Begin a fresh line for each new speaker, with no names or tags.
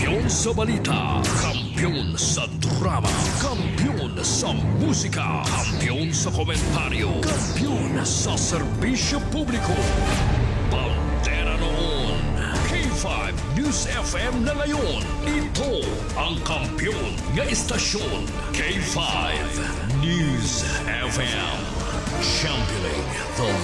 Kampiyon sa balita, kampiyon sa drama, kampiyon sa musika, kampiyon sa komentaryo, kampiyon sa serbisyo publiko. Pantera noon, K5 News FM na ngayon. Ito ang kampiyon ng istasyon, K5 News FM. Championing the